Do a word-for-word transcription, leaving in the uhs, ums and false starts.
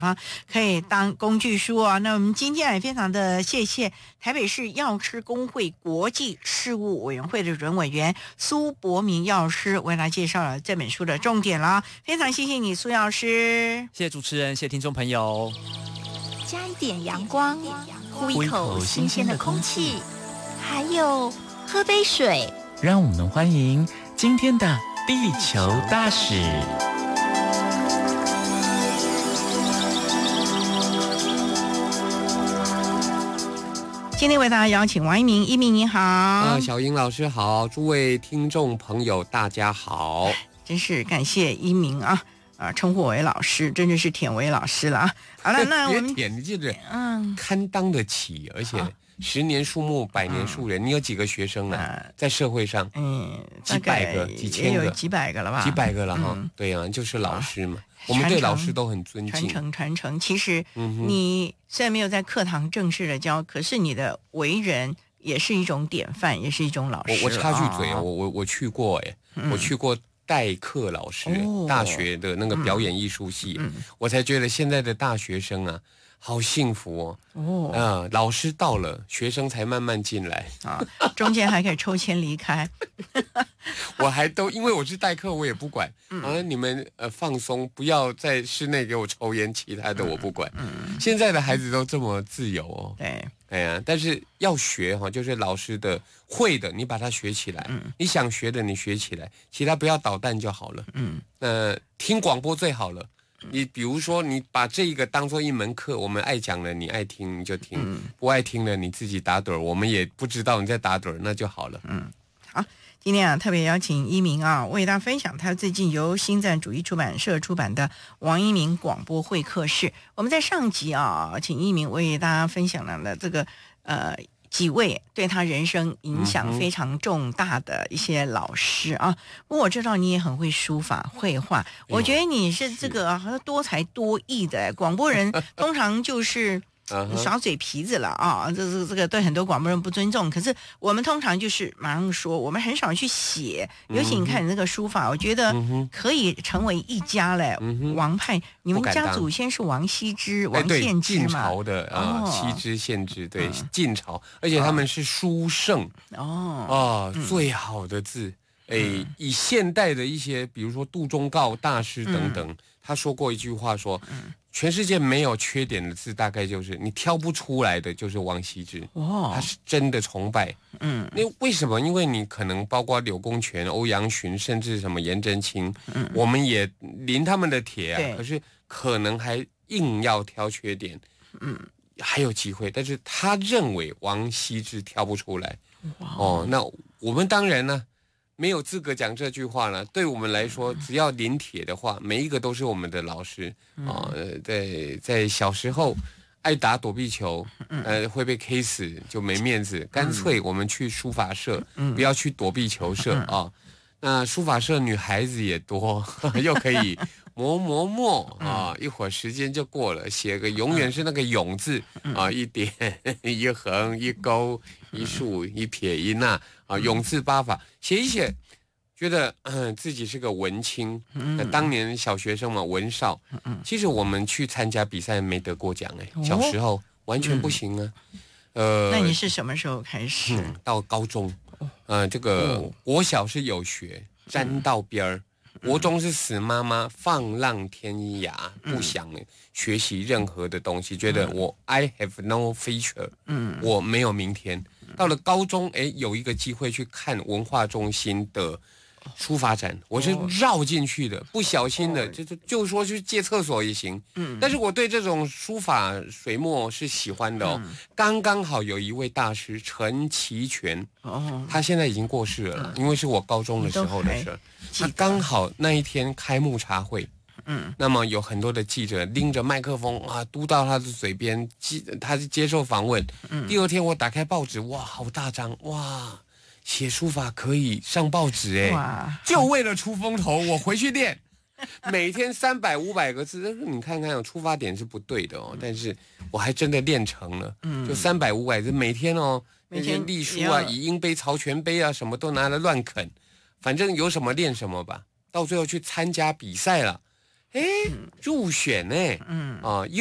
啊，可以当工具书啊。那我们今天也非常的谢谢台北市药师公会国际事务委员会的准委员苏博明药师为大家介绍了这本书的重点啦。非常谢谢你，苏药师。 谢谢主持人，谢谢听众朋友。 加一点阳光，呼一口新鲜的空气，还有喝杯水。 让我们欢迎今天的地球大使。 今天为大家邀请王一鸣，一鸣你好。 啊、呃，小英老师好，诸位听众朋友大家好。 真是感谢一鸣啊，啊，称呼我为老师，真的是舔为老师了啊。好了，那我们别舔，你就是嗯，堪当得起，而且十年树木，百年树人。嗯、你有几个学生呢、啊？在社会上，嗯，几百个、几千个， 有几百个了吧？ 几百个了哈、嗯。对呀、啊，就是老师嘛。我们对老师都很尊敬， 传承传承。其实你虽然没有在课堂正式的教，可是你的为人也是一种典范，也是一种老师。 我我插句嘴，哦、我我我去过哎、嗯，我去过代课老师、哦，大学的那个表演艺术系、嗯，我才觉得现在的大学生啊。好幸福哦！哦，嗯，老师到了，学生才慢慢进来啊，中间还可以抽签离开。 我还都因为我是代课，我也不管。嗯、啊，你们呃放松，不要在室内给我抽烟，其他的我不管。嗯，现在的孩子都这么自由哦。 对， 哎呀，但是要学哈，就是老师的会的，你把它学起来。嗯，你想学的你学起来，其他不要捣蛋就好了。嗯，呃，听广播最好了。你比如说，你把这个当做一门课，我们爱讲了，你爱听你就听，嗯、不爱听了你自己打盹，我们也不知道你在打盹，那就好了。 嗯，好，今天啊特别邀请一鸣啊，为大家分享他最近由新赞主义出版社出版的王一鸣广播会客室。我们在上集啊，请一鸣为大家分享了这个呃。几位对他人生影响非常重大的一些老师啊，不过我知道你也很会书法绘画，我觉得你是这个多才多艺的广播人，通常就是耍嘴皮子了啊，这这这个对很多广播人不尊重。可是我们通常就是马上说，我们很少去写。尤其你看你那个书法，我觉得可以成为一家嘞。嗯、王派，你们家祖先是王羲之、王献之嘛？ 晋朝的啊，羲之、献之，对，嗯、晋朝，而且他们是书圣哦哦、嗯，最好的字。哎，以现代的一些，比如说杜忠诰大师等等，嗯、他说过一句话说。嗯全世界没有缺点的字，大概就是你挑不出来的，就是王羲之。哦，他是真的崇拜。嗯，那为什么？因为你可能包括柳公权、欧阳询，甚至什么颜真卿，嗯，我们也临他们的帖啊，可是可能还硬要挑缺点。嗯，还有机会，但是他认为王羲之挑不出来。哦，那我们当然呢。没有资格讲这句话呢。对我们来说，只要临帖的话，每一个都是我们的老师啊、呃。在在小时候爱打躲避球，呃，会被 K 死就没面子，干脆我们去书法社，不要去躲避球社啊。那书法社女孩子也多，又可以磨磨墨啊，一会儿时间就过了，写个永远是那个永字啊，一点一横一勾一竖一撇一捺啊，永字八法写一写，觉得嗯自己是个文青。那当年小学生嘛，文少，其实我们去参加比赛没得过奖哎，小时候完全不行啊。 呃，那你是什么时候开始？ 嗯、到高中。呃，这个国小是有学，沾到边儿；国中是死妈妈，放浪天涯，不想学习任何的东西，觉得我 I have no future， 嗯，我没有明天。到了高中，哎，有一个机会去看文化中心的书法展，我是绕进去的，不小心的，就就说去借厕所也行。嗯，但是我对这种书法水墨是喜欢的哦。嗯、刚刚好有一位大师陈其全，哦，他现在已经过世了，嗯、因为是我高中的时候的事。他刚好那一天开幕茶会，嗯，那么有很多的记者拎着麦克风啊，嘟到他的嘴边，他接受访问。嗯，第二天我打开报纸，哇，好大张，哇！写书法可以上报纸哎，就为了出风头，我回去练，每天三百五百个字。你看看，出发点是不对的哦，但是我还真的练成了，嗯，就三百五百字，每天哦，那些隶书啊、乙英碑、曹全碑啊，什么都拿来乱啃，反正有什么练什么吧。到最后去参加比赛了， 哎，入选呢，嗯啊。